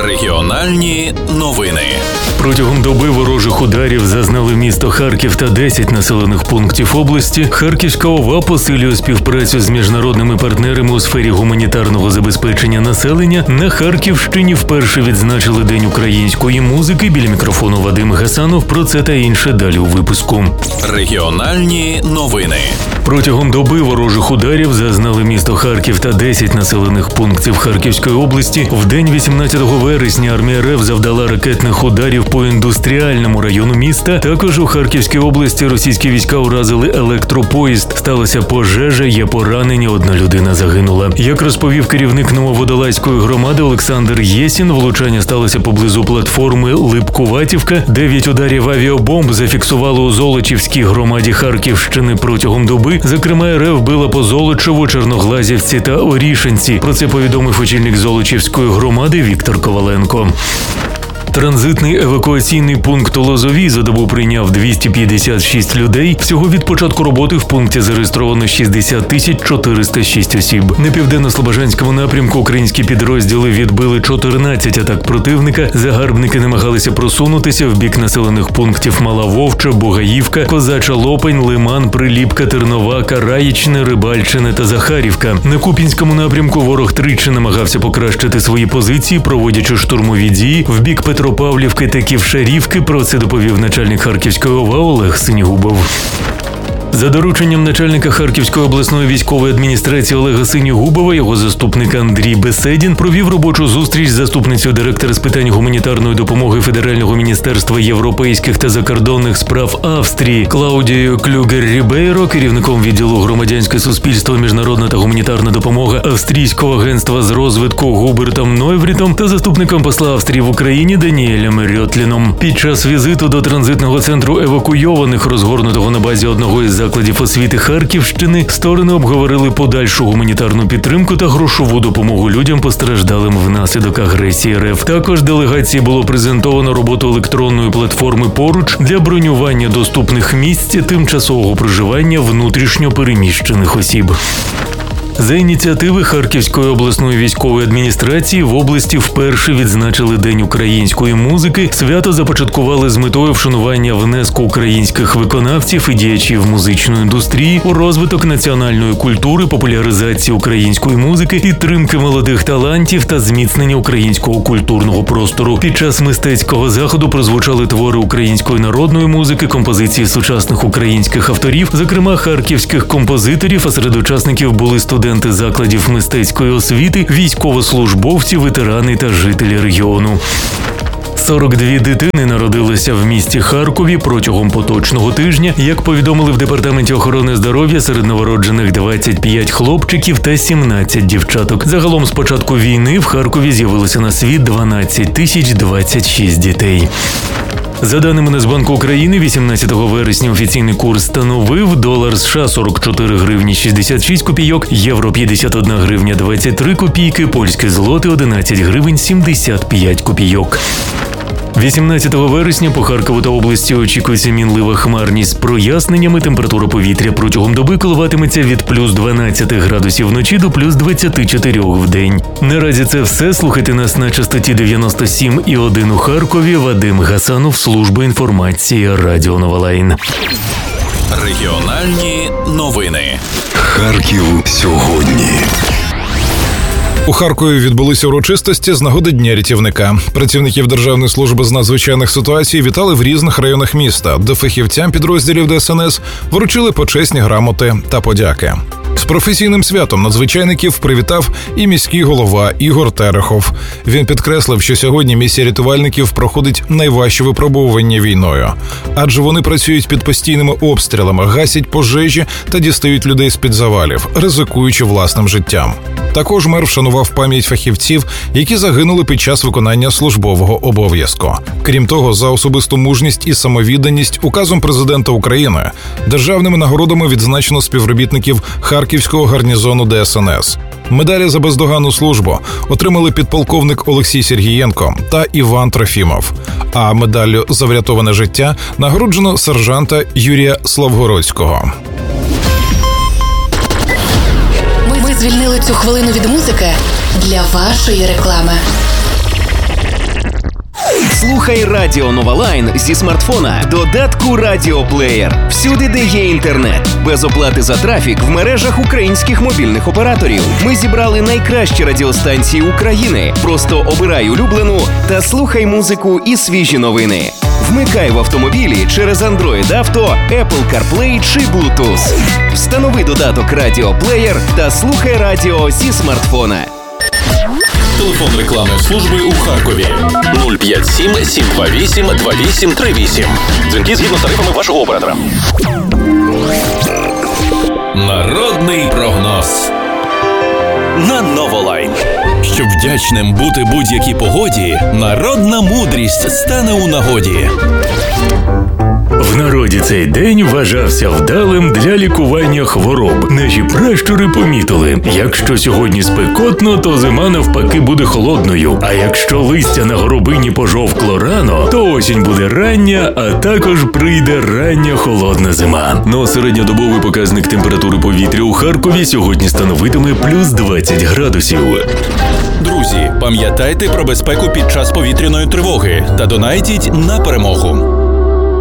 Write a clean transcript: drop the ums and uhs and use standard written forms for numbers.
Регіональні новини. Протягом доби ворожих ударів зазнали місто Харків та 10 населених пунктів області. Харківська ОВА посилює співпрацю з міжнародними партнерами у сфері гуманітарного забезпечення населення. На Харківщині вперше відзначили День української музики. Біля мікрофону Вадим Гасанов. Про це та інше далі у випуску. Регіональні новини. Протягом доби ворожих ударів зазнали місто Харків та 10 населених пунктів Харківської області. В день 18 вересня армія РФ завдала ракетних ударів по індустріальному району міста. Також у Харківській області російські війська уразили електропоїзд. Сталася пожежа, є поранені, одна людина загинула. Як розповів керівник Нововодолазької громади Олександр Єсін, влучання сталося поблизу платформи Липкуватівка. 9 ударів авіабомб зафіксували у Золочівській громаді Харківщини протягом доби. Зокрема, РФ била по Золочеву, Черноглазівці та Орішинці. Про це повідомив очільник Золочівської громади Віктор Коваленко. Транзитний евакуаційний пункт у Лозовій за добу прийняв 256 людей. Всього від початку роботи в пункті зареєстровано 60 406 осіб. На південно-слобожанському напрямку українські підрозділи відбили 14 атак противника. Загарбники намагалися просунутися в бік населених пунктів Мала Вовча, Бугаївка, Козача Лопань, Лиман, Приліпка, Терновака, Раїчне, Рибальчине та Захарівка. На Куп'янському напрямку ворог тричі намагався покращити свої позиції, проводячи штурмові дії в бік Петропавлівки та Ківшарівки. Про це доповів начальник Харківської ОВА Олег Синігубов. За дорученням начальника Харківської обласної військової адміністрації Олега Синігубова, його заступник Андрій Беседін провів робочу зустріч з заступницею директора з питань гуманітарної допомоги Федерального міністерства європейських та закордонних справ Австрії Клаудією Клюгер-Рібейро, керівником відділу громадянське суспільство, міжнародна та гуманітарна допомога Австрійського агентства з розвитку Губертом Нойврітом та заступником посла Австрії в Україні Даніелем Рьотліном. Під час візиту до транзитного центру евакуйованих, розгорнутого на базі одного із закладів освіти Харківщини, сторони обговорили подальшу гуманітарну підтримку та грошову допомогу людям, постраждалим внаслідок агресії РФ. Також делегації було презентовано роботу електронної платформи «Поруч» для бронювання доступних місць тимчасового проживання внутрішньо переміщених осіб. За ініціативи Харківської обласної військової адміністрації в області вперше відзначили День української музики. Свято започаткували з метою вшанування внеску українських виконавців і діячів музичної індустрії у розвиток національної культури, популяризації української музики, підтримки молодих талантів та зміцнення українського культурного простору. Під час мистецького заходу прозвучали твори української народної музики, композиції сучасних українських авторів, зокрема харківських композиторів, а серед учасників були студенти закладів мистецької освіти, військовослужбовці, ветерани та жителі регіону. 42 дитини народилися в місті Харкові протягом поточного тижня. Як повідомили в Департаменті охорони здоров'я, серед новороджених 25 хлопчиків та 17 дівчаток. Загалом з початку війни в Харкові з'явилося на світ 12 026 дітей. За даними Нацбанку України, 18 вересня офіційний курс становив долар США 44 гривні 66 копійок, євро 51 гривня 23 копійки, польські злоти 11 гривень 75 копійок. 18 вересня по Харкову та області очікується мінлива хмарність з проясненнями. Температура повітря протягом доби коливатиметься від плюс 12 градусів вночі до плюс 24 в день. Наразі це все. Слухайте нас на частоті 97,1 у Харкові. Вадим Гасанов, служба інформації Радіо Новолайн. Регіональні новини. Харків сьогодні. У Харкові відбулися урочистості з нагоди Дня рятівника. Працівників Державної служби з надзвичайних ситуацій вітали в різних районах міста, де фахівцям підрозділів ДСНС вручили почесні грамоти та подяки. З професійним святом надзвичайників привітав і міський голова Ігор Терехов. Він підкреслив, що сьогодні місія рятувальників проходить найважче випробовування війною. Адже вони працюють під постійними обстрілами, гасять пожежі та дістають людей з-під завалів, ризикуючи власним життям. Також мер вшанував пам'ять фахівців, які загинули під час виконання службового обов'язку. Крім того, за особисту мужність і самовідданість указом президента України державними нагородами відзначено співробітників Харківського гарнізону ДСНС. Медалі за бездоганну службу отримали підполковник Олексій Сергієнко та Іван Трофімов. А медаллю за врятоване життя нагороджено сержанта Юрія Славгородського. Ми звільнили цю хвилину від музики для вашої реклами. Слухай Радіо Нова Лайн зі смартфона, додатку Радіоплеєр. Всюди, де є інтернет. Без оплати за трафік в мережах українських мобільних операторів. Ми зібрали найкращі радіостанції України. Просто обирай улюблену та слухай музику і свіжі новини. Вмикай в автомобілі через Android Auto, Apple CarPlay чи Bluetooth. Встанови додаток Радіоплеєр та слухай радіо зі смартфона. Телефон рекламної служби у Харкові 057 728 2838. Дзвінки згідно з тарифами вашого оператора. Народний прогноз на Новолайн. Щоб вдячним бути будь-якій погоді, народна мудрість стане у нагоді. В народі цей день вважався вдалим для лікування хвороб. Наші пращури помітили, якщо сьогодні спекотно, то зима навпаки буде холодною. А якщо листя на горобині пожовкло рано, то осінь буде рання, а також прийде рання холодна зима. Ну а середньодобовий показник температури повітря у Харкові сьогодні становитиме плюс 20 градусів. Друзі, пам'ятайте про безпеку під час повітряної тривоги та донайтіть на перемогу.